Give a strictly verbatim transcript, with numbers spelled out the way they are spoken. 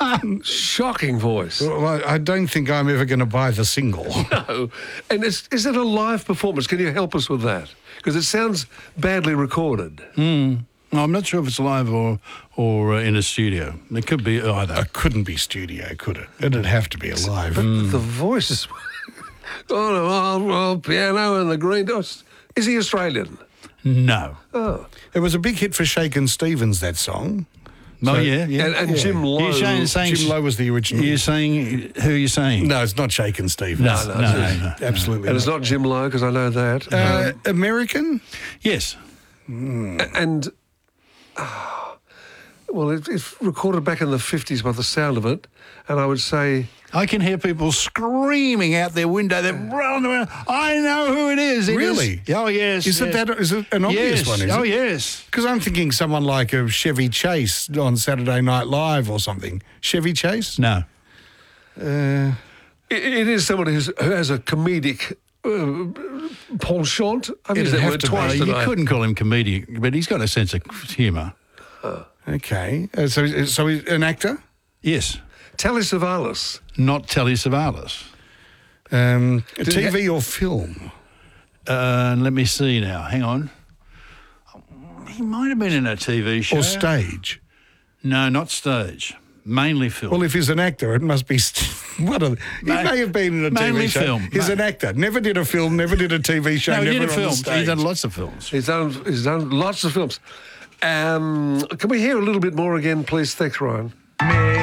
Shocking voice. Well, I, I don't think I'm ever going to buy the single. No. And is, is it a live performance? Can you help us with that? Because it sounds badly recorded. Mm. I'm not sure if it's live or or uh, in a studio. It could be either. It couldn't be studio, could it? It'd have to be live. But mm. the voice is... oh, no, oh, oh, piano and the green dust. Is he Australian? No. Oh. It was a big hit for Shakin' Stevens, that song. Oh, So- yeah, yeah. And, and Yeah. Jim Lowe. You're saying, saying Jim Lowe was the original. You're saying, who are you saying? No, it's not Shakin' Stevens. No, no, no, it's- no, no. Absolutely And not. it's not Jim Lowe, because I know that. Uh, American? Yes. Um, and... ah, well, it, it's recorded back in the fifties by the sound of it, and I would say... I can hear people screaming out their window. They're running around. I know who it is. It Really? Is, oh, yes. Is yes. it that? Is it an obvious yes. one? Is oh, it? yes. Because I'm thinking someone like a Chevy Chase on Saturday Night Live or something. Chevy Chase? No. Uh, It, it is someone who's, who has a comedic uh, penchant. I've used It'd that have word to be. twice you today. couldn't call him comedic, but he's got a sense of humour. okay. Uh, so, so he's an actor? Yes. Telly Savalas. Not Telly Savalas. Um, Did T V he or film? Uh, let me see now. Hang on. He might have been in a T V show. Or stage? No, not stage. Mainly film. Well, if he's an actor, it must be... St- what a, he Ma- may have been in a T V mainly show. film. He's Ma- an actor. Never did a film, never did a T V show, no, he never did a on the film. stage. He's done lots of films. He's done, he's done lots of films. Um, can we hear a little bit more again, please? Thanks, Ryan.